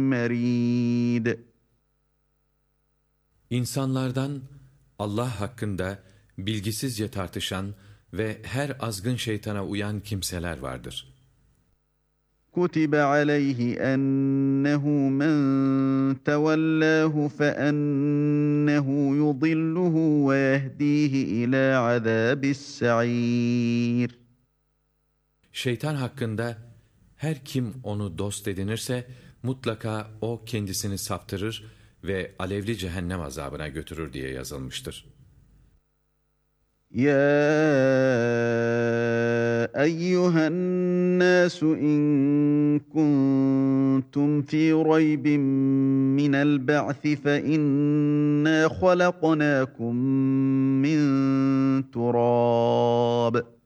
مريد. İnsanlardan Allah hakkında bilgisizce tartışan ve her azgın şeytana uyan kimseler vardır. كُتِبَ عَلَيْهِ أَنَّهُ مَنْ تَوَلَّاهُ فَأَنَّهُ يُضِلُّهُ وَيَهْدِيهِ إِلَى عَذَابِ السَّعِيرِ. Şeytan hakkında her kim onu dost edinirse mutlaka o kendisini saptırır ve alevli cehennem azabına götürür diye yazılmıştır. يَا أَيُّهَا النَّاسُ إِن كُنتُمْ فِي رَيْبٍ مِّنَ الْبَعْثِ فَإِنَّا خَلَقْنَاكُم مِّن تُرَابٍ